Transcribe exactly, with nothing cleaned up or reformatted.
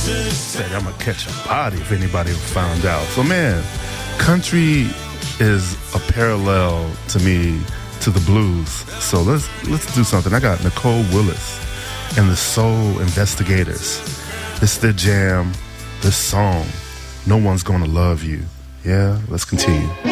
Said I'm gonna catch a body if anybody found out. So man, country is a parallel to me to the blues. So let's let's do something. I got Nicole Willis and the Soul Investigators. It's their jam, this song, No One's Gonna Love You. Yeah, let's continue.